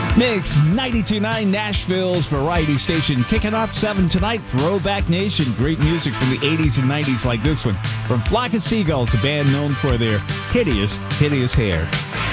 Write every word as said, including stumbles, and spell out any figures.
Mix ninety-two point nine, Nashville's variety station, kicking off seven tonight. Throwback Nation. Great music from the eighties and nineties like this one. From Flock of Seagulls, a band known for their hideous, hideous hair.